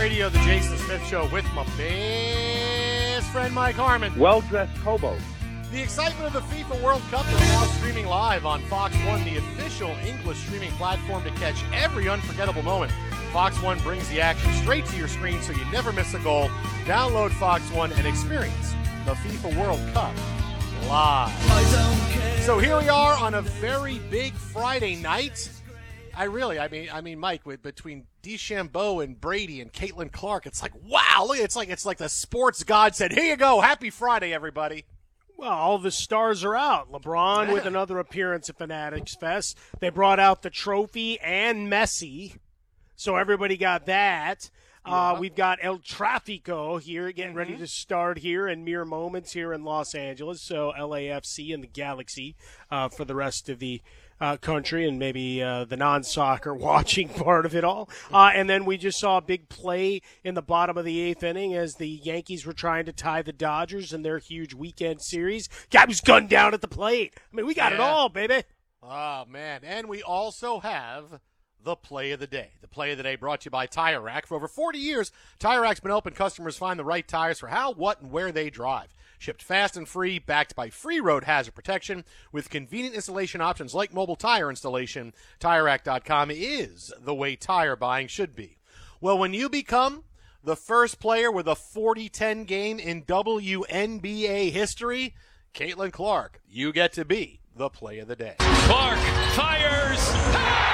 Radio, the Jason Smith Show with my best friend Mike Harmon. Well-dressed hobo. The excitement of the FIFA World Cup is now streaming live on Fox One, the official English streaming platform to catch every unforgettable moment. Fox One brings the action straight to your screen so you never miss a goal. Download Fox One and experience the FIFA World Cup live. So here we are on a very big Friday night. I mean, Mike, between DeChambeau and Brady and Caitlin Clark, it's like, wow, look, it's like the sports god said, here you go, happy Friday, everybody. Well, all the stars are out. LeBron with another appearance at Fanatics Fest. They brought out the trophy and Messi, so everybody got that. We've got El Tráfico here getting ready to start here in mere moments here in Los Angeles. So LAFC and the Galaxy for the rest of the country and maybe the non-soccer watching part of it all. And then we just saw a big play in the bottom of the eighth inning as the Yankees were trying to tie the Dodgers in their huge weekend series. Guy was gunned down at the plate. I mean, we got it all, baby. Oh, man. And we also have the play of the day. The play of the day brought to you by Tire Rack. For over 40 years, Tire Rack's been helping customers find the right tires for how, what, and where they drive. Shipped fast and free, backed by free road hazard protection with convenient installation options like mobile tire installation. TireRack.com is the way tire buying should be. Well, when you become the first player with a 40-10 game in WNBA history, Caitlin Clark, you get to be the play of the day. Clark fires.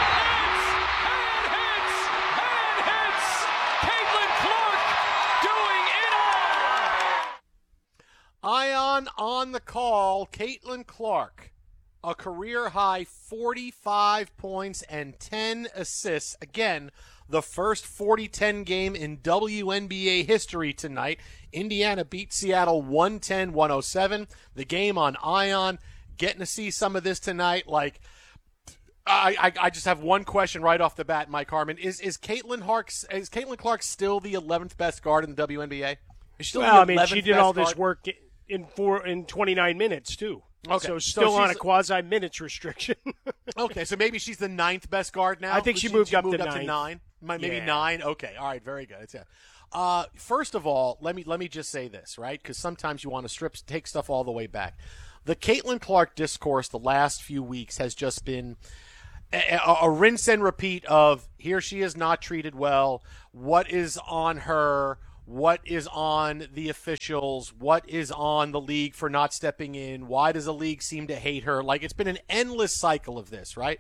Ion on the call, Caitlin Clark, a career-high 45 points and 10 assists. Again, the first 40-10 game in WNBA history tonight. Indiana beat Seattle 110-107. The game on Ion. Getting to see some of this tonight. Like, I just have one question right off the bat, Mike Harmon. Is Caitlin Clark still the 11th best guard in the WNBA? She did all this work in 29 minutes, too. Okay. So still on a quasi-minutes restriction. Okay, so maybe she's the 9th best guard now? I think she moved up to 9. Maybe 9? Okay, all right, very good. First of all, let me just say this, right? Because sometimes you want to take stuff all the way back. The Caitlin Clark discourse the last few weeks has just been a rinse and repeat of here she is not treated well, what is on her, what is on the officials, what is on the league for not stepping in, why does the league seem to hate her? Like, it's been an endless cycle of this, right?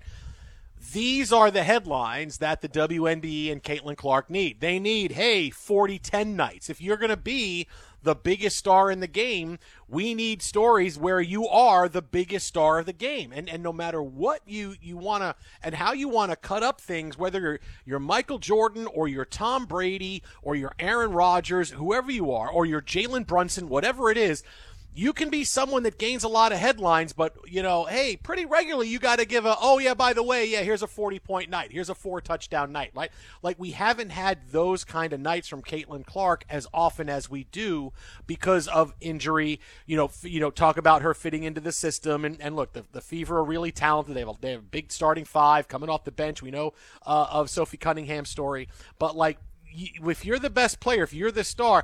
These are the headlines that the WNBA and Caitlin Clark need. They need, hey, 40-10 nights. If you're going to be the biggest star in the game, we need stories where you are the biggest star of the game. And no matter what you want to and how you want to cut up things, whether you're Michael Jordan or you're Tom Brady or you're Aaron Rodgers, whoever you are, or you're Jalen Brunson, whatever it is, you can be someone that gains a lot of headlines, but, hey, pretty regularly you got to give by the way, here's a 40-point night. Here's a 4-touchdown night, right? Like, we haven't had those kind of nights from Caitlin Clark as often as we do because of injury. Talk about her fitting into the system. And look, the Fever are really talented. They have a big starting 5 coming off the bench. We know of Sophie Cunningham's story. But, like, if you're the best player, if you're the star,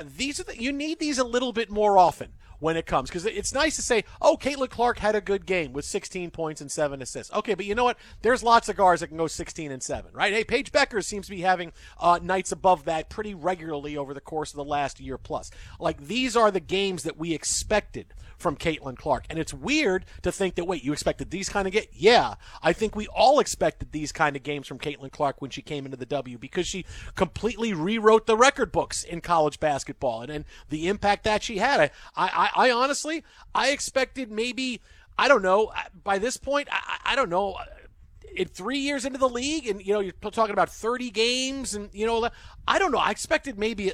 you need these a little bit more often when it comes. Because it's nice to say, Caitlin Clark had a good game with 16 points and 7 assists. Okay, but you know what? There's lots of guards that can go 16 and 7, right? Hey, Paige Becker seems to be having nights above that pretty regularly over the course of the last year plus. Like, these are the games that we expected from Caitlin Clark. And it's weird to think that, wait, you expected these kind of games? Yeah, I think we all expected these kind of games from Caitlin Clark when she came into the W because she completely rewrote the record books in college basketball and the impact that she had. I honestly, I expected maybe, I don't know, by this point, I don't know, in 3 years into the league, and you're talking about 30 games, and I don't know. I expected maybe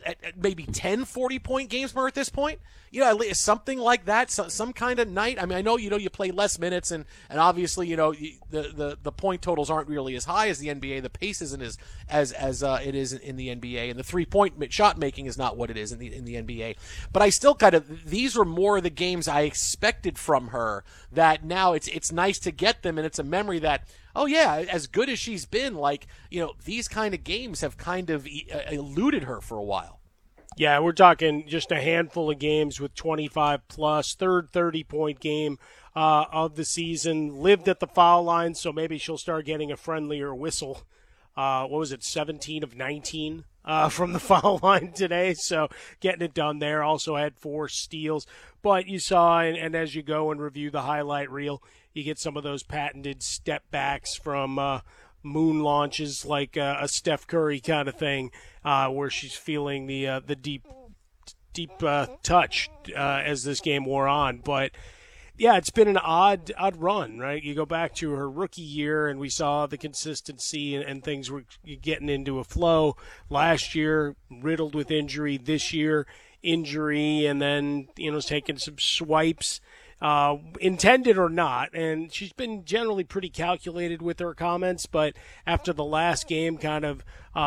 10 40-point games from her at this point. Something like that, some kind of night. I mean, I know you play less minutes, and obviously the point totals aren't really as high as the NBA. The pace isn't as it is in the NBA, and the 3-point shot making is not what it is in the NBA. But I still these were more of the games I expected from her. That now it's nice to get them, and it's a memory that oh yeah, as good as she's been, like, these kind of games have kind of eluded her for a while. Yeah, we're talking just a handful of games with 25-plus, third 30-point game of the season. Lived at the foul line, so maybe she'll start getting a friendlier whistle. What was it, 17 of 19 from the foul line today? So getting it done there. Also had 4 steals. But you saw, and as you go and review the highlight reel, you get some of those patented step backs from moon launches, like a Steph Curry kind of thing, where she's feeling the deep touch as this game wore on. But yeah, it's been an odd run, right? You go back to her rookie year, and we saw the consistency and things were getting into a flow. Last year, riddled with injury. This year, injury, and then taking some swipes. Intended or not, and she's been generally pretty calculated with her comments, but after the last game, kind of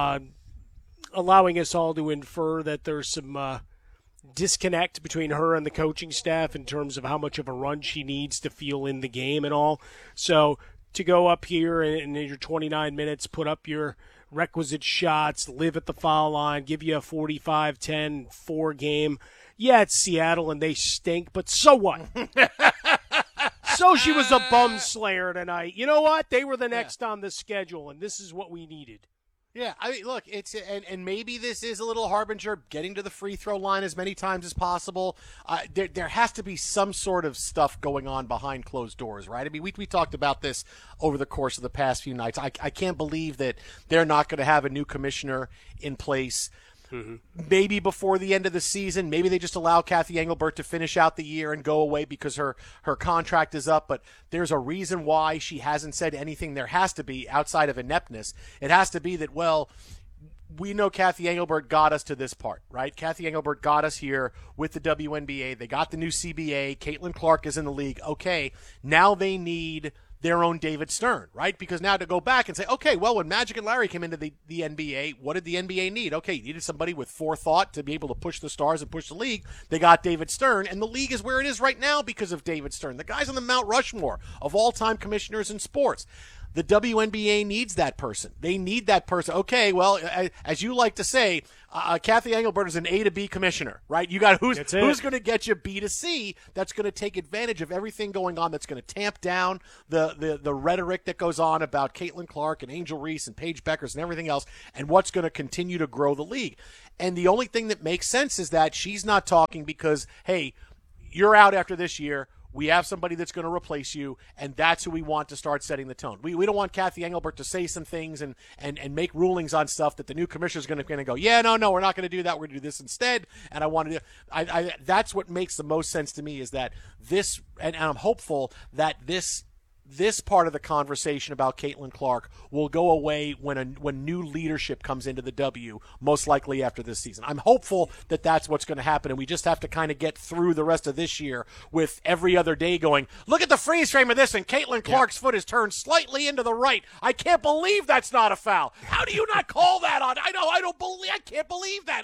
allowing us all to infer that there's some disconnect between her and the coaching staff in terms of how much of a run she needs to feel in the game and all. So to go up here and in your 29 minutes, put up your requisite shots, live at the foul line, give you a 45-10-4 game. Yeah, it's Seattle and they stink, but so what? So she was a bum slayer tonight. You know what? They were the next on the schedule, and this is what we needed. Yeah, I mean, look, it's and maybe this is a little harbinger, getting to the free throw line as many times as possible. There has to be some sort of stuff going on behind closed doors, right? I mean, we talked about this over the course of the past few nights. I can't believe that they're not going to have a new commissioner in place. Mm-hmm. Maybe before the end of the season. Maybe they just allow Kathy Engelbert to finish out the year and go away because her contract is up. But there's a reason why she hasn't said anything. There has to be, outside of ineptness. It has to be that, well, we know Kathy Engelbert got us to this part, right? Kathy Engelbert got us here with the WNBA. They got the new CBA. Caitlin Clark is in the league. Okay, now they need their own David Stern, right? Because now to go back and say, okay, well, when Magic and Larry came into the NBA, what did the NBA need? Okay, you needed somebody with forethought to be able to push the stars and push the league. They got David Stern, and the league is where it is right now because of David Stern. The guy's on the Mount Rushmore of all-time commissioners in sports. The WNBA needs that person. They need that person. Okay, well, as you like to say, Kathy Engelbert is an A to B commissioner, right? You got who's going to get you B to C that's going to take advantage of everything going on, that's going to tamp down the rhetoric that goes on about Caitlin Clark and Angel Reese and Paige Beckers and everything else, and what's going to continue to grow the league. And the only thing that makes sense is that she's not talking because, hey, you're out after this year. We have somebody that's going to replace you, and that's who we want to start setting the tone. We don't want Kathy Engelbert to say some things and make rulings on stuff that the new commissioner is going to go, yeah, no, we're not going to do that. We're going to do this instead. And I want to do that's what makes the most sense to me is that this, and I'm hopeful that this part of the conversation about Caitlin Clark will go away when new leadership comes into the W, most likely after this season. I'm hopeful that that's what's going to happen, and we just have to kind of get through the rest of this year with every other day going, look at the freeze frame of this, and Caitlin Clark's foot is turned slightly into the right. I can't believe that's not a foul. How do you not call that on? I can't believe that.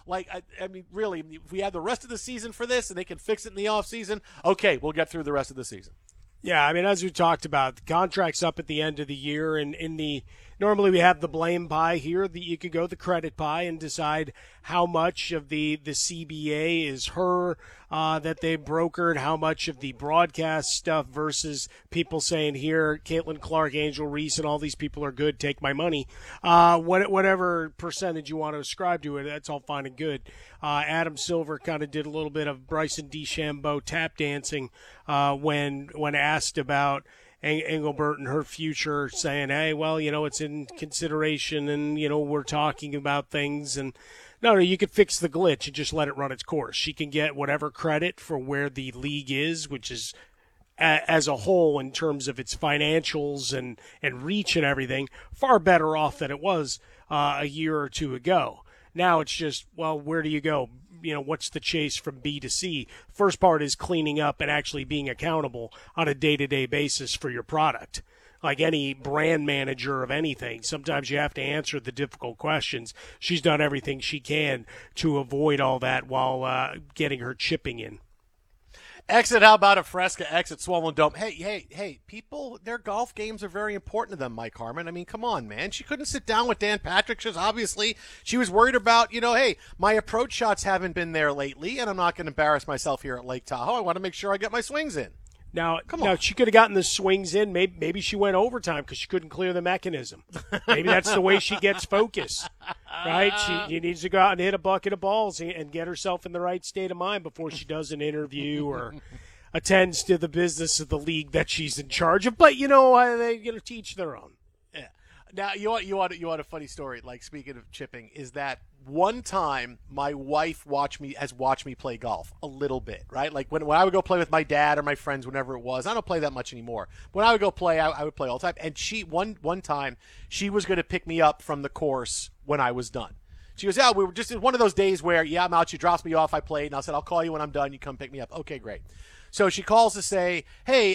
I mean, really, if we have the rest of the season for this and they can fix it in the offseason, okay, we'll get through the rest of the season. Yeah, I mean, as we talked about, the contract's up at the end of the year, and normally we have the blame pie here. You could go the credit pie and decide how much of the CBA is her that they brokered, how much of the broadcast stuff versus people saying, here, Caitlin Clark, Angel Reese, and all these people are good, take my money. Whatever percentage you want to ascribe to it, that's all fine and good. Adam Silver kind of did a little bit of Bryson DeChambeau tap dancing when asked about Engelbert and her future, saying, hey, well, it's in consideration and, we're talking about things. And no, you could fix the glitch and just let it run its course. She can get whatever credit for where the league is, which is as a whole in terms of its financials and reach and everything, far better off than it was a year or two ago. Now it's just, well, where do you go? What's the chase from B to C? First part is cleaning up and actually being accountable on a day-to-day basis for your product. Like any brand manager of anything, sometimes you have to answer the difficult questions. She's done everything she can to avoid all that while getting her chipping in. Exit, how about a Fresca? Exit, Swollen Dome. Hey, people, their golf games are very important to them, Mike Harmon. I mean, come on, man. She couldn't sit down with Dan Patrick. She was worried about, hey, my approach shots haven't been there lately, and I'm not going to embarrass myself here at Lake Tahoe. I want to make sure I get my swings in. Now, she could have gotten the swings in. Maybe she went overtime because she couldn't clear the mechanism. Maybe that's the way she gets focus, right? She needs to go out and hit a bucket of balls and get herself in the right state of mind before she does an interview or attends to the business of the league that she's in charge of. But, they teach their own. Yeah. Now, you want a funny story, like speaking of chipping, is that one time my wife has watched me play golf a little bit, right? Like when I would go play with my dad or my friends, whenever it was. I don't play that much anymore. When I would go play, I would play all the time. And she one time she was going to pick me up from the course when I was done. She goes, we were just one of those days where, I'm out. She drops me off. I played, and I said, I'll call you when I'm done. You come pick me up. Okay, great. So she calls to say, hey,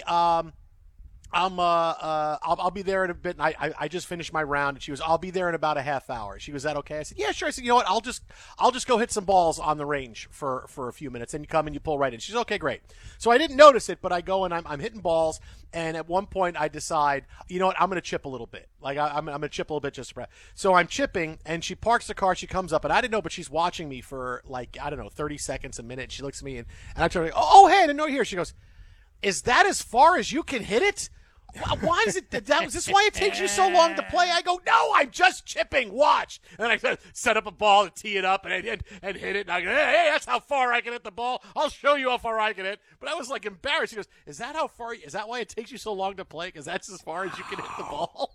I'll be there in a bit. And I just finished my round, and she goes, I'll be there in about a half hour. She goes, is that okay? I said, yeah, sure. I said, you know what? I'll just go hit some balls on the range for a few minutes, and you come and you pull right in. She's okay, great. So I didn't notice it, but I go and I'm hitting balls, and at one point I decide, you know what? I'm going to chip a little bit. Like I'm going to chip a little bit just to. So I'm chipping, and she parks the car. She comes up, and I didn't know, but she's watching me for 30 seconds, a minute. She looks at me, and I turn, oh, hey, I didn't know you're here. She goes, is that as far as you can hit it? Why is it is this why it takes you so long to play? I go, no, I'm just chipping. Watch. And I set up a ball and tee it up and hit it. And I go, hey, that's how far I can hit the ball. I'll show you how far I can hit. But I was like embarrassed. He goes, is that why it takes you so long to play? Because that's as far as you can hit the ball.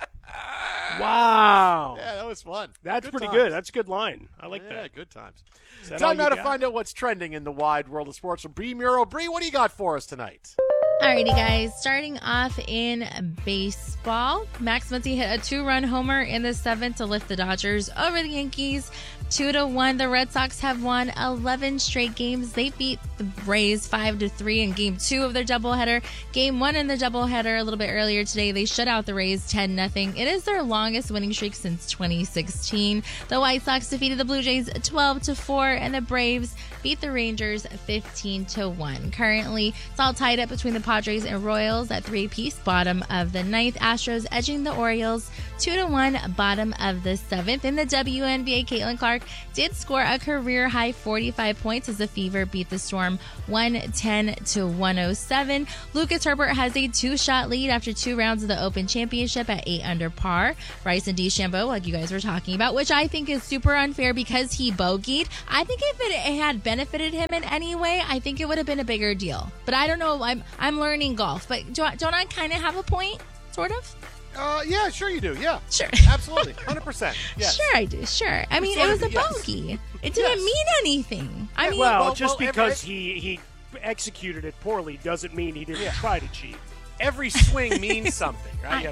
Wow. Yeah, that was fun. That's pretty good. That's a good line. I like that. Yeah, good times. Time now to find out what's trending in the wide world of sports from Bree Muro. Bree, what do you got for us tonight? Alrighty, guys. Starting off in baseball, Max Muncy hit a 2-run homer in the 7th to lift the Dodgers over the Yankees 2-1. The Red Sox have won 11 straight games. They beat the Rays 5-3 in Game 2 of their doubleheader. Game 1 in the doubleheader a little bit earlier today, they shut out the Rays 10-0. It is their longest winning streak since 2016. The White Sox defeated the Blue Jays 12-4, and the Braves beat the Rangers 15-1. Currently, it's all tied up between the Padres and Royals at 3 apiece, bottom of the 9th. Astros edging the Orioles 2-1, bottom of the 7th. In the WNBA, Caitlin Clark did score a career-high 45 points as the Fever beat the Storm 110-107. Lucas Herbert has a 2-shot lead after 2 rounds of the Open Championship at 8 under par. Bryson DeChambeau, like you guys were talking about, which I think is super unfair because he bogeyed. I think if it had benefited him in any way, I think it would have been a bigger deal. But I don't know. I'm learning golf, but don't I kind of have a point, sort of? Yeah, sure you do. Yeah. Sure. Absolutely. 100%. Yes. Sure I do. Sure. I mean, it was a bogey. It didn't mean anything. I mean, just because he executed it poorly doesn't mean he didn't try to cheat. Every swing means something, right?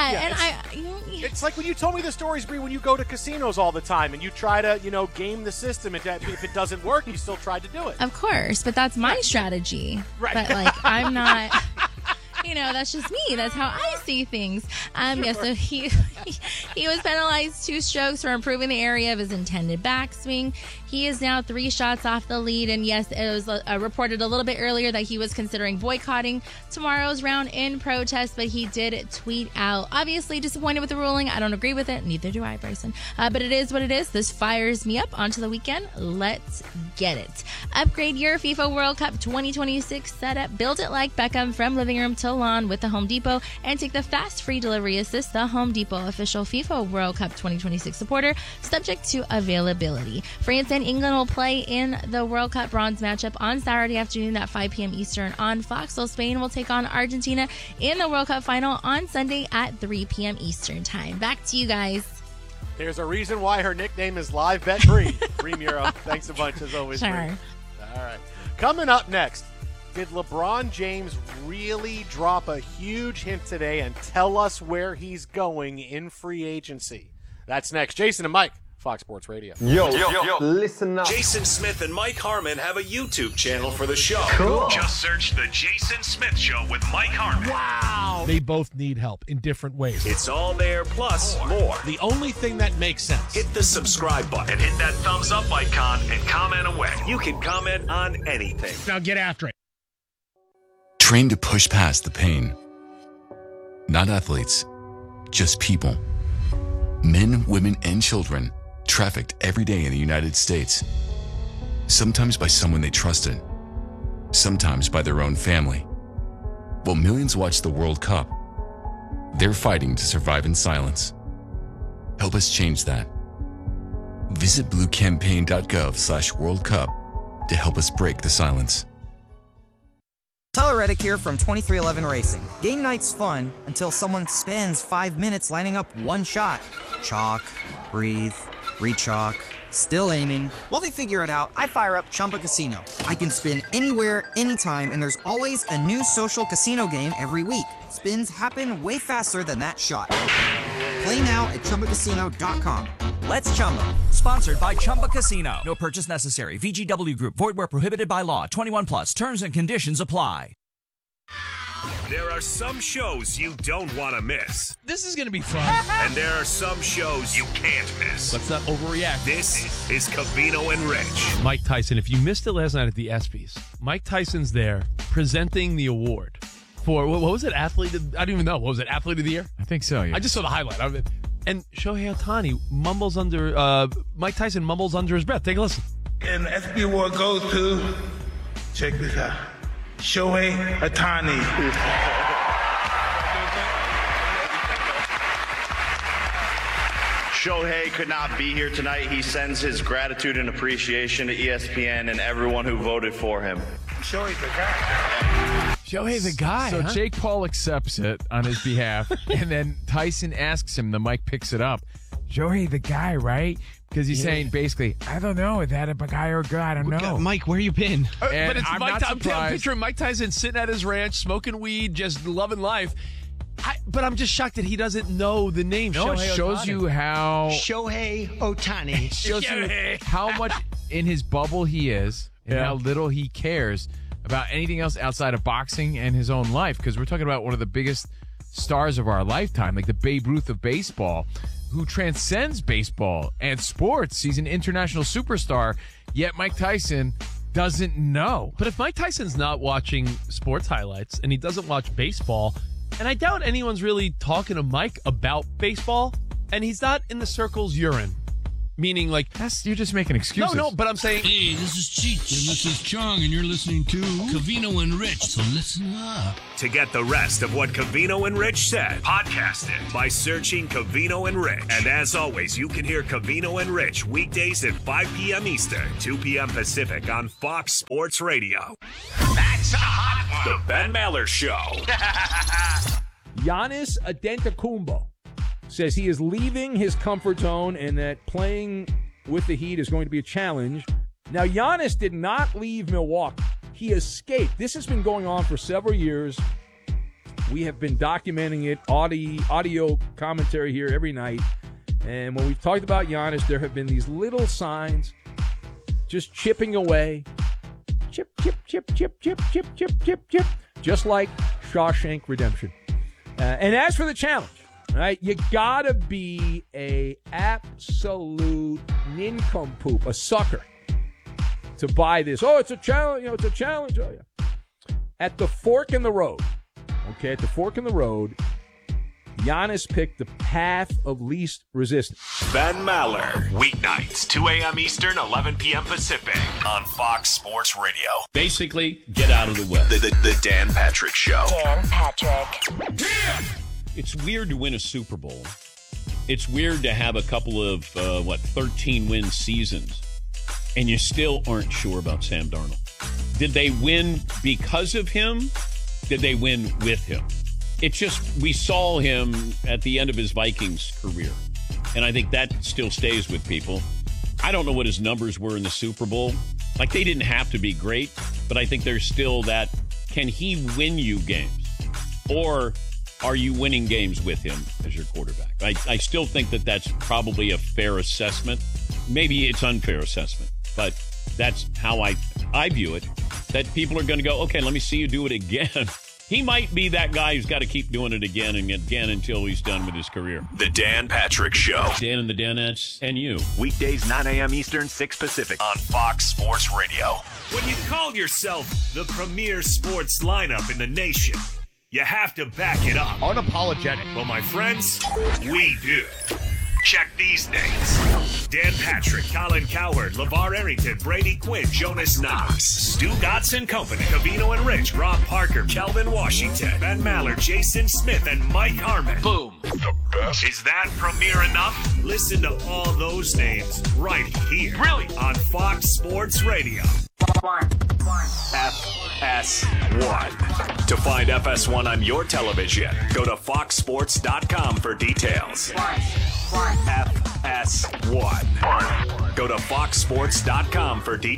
It's like when you told me the stories, Bree, when you go to casinos all the time and you try to, game the system. If it doesn't work, you still try to do it. Of course, but that's my strategy. Right. But, I'm not... that's just me. That's how I see things. So he was penalized 2 strokes for improving the area of his intended backswing. He is now 3 shots off the lead. And yes, it was reported a little bit earlier that he was considering boycotting tomorrow's round in protest, but he did tweet out, obviously disappointed with the ruling. I don't agree with it. Neither do I, Bryson. But it is what it is. This fires me up. Onto the weekend. Let's get it. Upgrade your FIFA World Cup 2026 setup. Build it like Beckham from living room to lawn with the Home Depot, and take the fast free delivery assist. The Home Depot, official FIFA World Cup 2026 supporter, subject to availability. France and England will play in the World Cup bronze matchup on Saturday afternoon at 5 p.m. Eastern on Fox. So Spain will take on Argentina in the World Cup final on Sunday at 3 p.m. Eastern time. Back to you guys. There's a reason why her nickname is Live Bet Bree. Bree Muro. Thanks a bunch as always, sure. Bree. All right. Coming up next, did LeBron James really drop a huge hint today and tell us where he's going in free agency? That's next. Jason and Mike, Fox Sports Radio. Yo, listen up. Jason Smith and Mike Harmon have a YouTube channel for the show. Cool. Just search The Jason Smith Show with Mike Harmon. Wow. They both need help in different ways. It's all there, plus more. The only thing that makes sense. Hit the subscribe button and hit that thumbs up icon and comment away. You can comment on anything. Now get after it. trained to push past the pain. Not athletes, just people. Men, women, and children trafficked every day in the United States. Sometimes by someone they trusted, sometimes by their own family. While millions watch the World Cup, they're fighting to survive in silence. Help us change that. Visit bluecampaign.gov/World Cup to help us break the silence. Tyler Reddick here from 2311 Racing. Game night's fun until someone spends 5 minutes lining up one shot. Chalk, breathe, re-chalk, still aiming. While they figure it out, I fire up Chumba Casino. I can spin anywhere, anytime, and there's always a new social casino game every week. Spins happen way faster than that shot. Play now at ChumbaCasino.com. Let's Chumba. Sponsored by Chumba Casino. No purchase necessary. VGW Group. Void where prohibited by law. 21 plus. Terms and conditions apply. There are some shows you don't want to miss. This is going to be fun. And there are some shows you can't miss. Let's not overreact. This is Covino and Rich. Mike Tyson, if you missed it last night at the ESPYs, Mike Tyson's there presenting the award for, what was it, Athlete of, I don't even know. What was it, Athlete of the Year? I think so, yeah. I just saw the highlight of it. And Shohei Ohtani mumbles under, Mike Tyson mumbles under his breath. Take a listen. And the ESPY award goes to, check this out, Shohei Ohtani. Shohei could not be here tonight. He sends his gratitude and appreciation to ESPN and everyone who voted for him. Shohei's the guy. Shohei the guy. So Jake Paul accepts it on his behalf, and then Tyson asks him, the mic picks it up, Shohei the guy, right? Because he's saying basically, I don't know, is that a guy or a girl? I don't know. Mike, where you been? But it's I'm picturing Mike Tyson sitting at his ranch, smoking weed, just loving life. But I'm just shocked that he doesn't know the name. No, Shohei it shows Ohtani. you how Shohei Ohtani. It shows you how much in his bubble he is and how little he cares about anything else outside of boxing and his own life. Because we're talking about one of the biggest stars of our lifetime, like the Babe Ruth of baseball, who transcends baseball and sports. He's an international superstar, yet Mike Tyson doesn't know. But if Mike Tyson's not watching sports highlights and he doesn't watch baseball, and I doubt anyone's really talking to Mike about baseball, and he's not in the circles you're in. Meaning, like... You're just making excuses. No, but I'm saying... Hey, this is Cheech, and this is Chong, and you're listening to Covino and Rich, so listen up. To get the rest of what Covino and Rich said, podcast it by searching Covino and Rich. And as always, you can hear Covino and Rich weekdays at 5 p.m. Eastern, 2 p.m. Pacific on Fox Sports Radio. That's a hot one. The Ben Maller Show. Giannis Antetokounmpo says he is leaving his comfort zone and that playing with the Heat is going to be a challenge. Now, Giannis did not leave Milwaukee. He escaped. This has been going on for several years. We have been documenting it, audio commentary here every night. And when we've talked about Giannis, there have been these little signs just chipping away. Chip, chip, chip, chip, chip, chip, chip, chip, chip. Just like Shawshank Redemption. And as for the challenge, right, you gotta be a absolute nincompoop, a sucker, to buy this. Oh, it's a challenge. It's a challenge. Oh, yeah. At the fork in the road, at the fork in the road, Giannis picked the path of least resistance. Ben Maller, weeknights, 2 a.m. Eastern, 11 p.m. Pacific, on Fox Sports Radio. Basically, get out of the way. The Dan Patrick Show. Dan Patrick. Yeah! It's weird to win a Super Bowl. It's weird to have a couple of, 13-win seasons, and you still aren't sure about Sam Darnold. Did they win because of him? Did they win with him? It's just, we saw him at the end of his Vikings career, and I think that still stays with people. I don't know what his numbers were in the Super Bowl. Like, they didn't have to be great, but I think there's still that, can he win you games? Or are you winning games with him as your quarterback? I still think that that's probably a fair assessment. Maybe it's unfair assessment, but that's how I view it, that people are going to go, okay, let me see you do it again. He might be that guy who's got to keep doing it again and again until he's done with his career. The Dan Patrick Show. Dan and the Danettes and you. Weekdays 9 a.m. Eastern, 6 Pacific on Fox Sports Radio. When you call yourself the premier sports lineup in the nation, you have to back it up. Unapologetic. Well, my friends, we do. Check these names. Dan Patrick, Colin Cowherd, LeVar Arrington, Brady Quinn, Jonas Knox, Stu Gotts Company, Covino and Rich, Rob Parker, Kelvin Washington, Ben Maller, Jason Smith, and Mike Harmon. Boom. The best. Is that premier enough? Listen to all those names right here. Really? On Fox Sports Radio. FS1. To find FS1 on your television, go to foxsports.com for details. FS1. Go to foxsports.com for details.